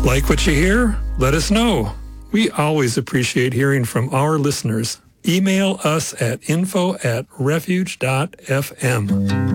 Like what you hear? Let us know. We always appreciate hearing from our listeners. Email us at info@refuge.fm.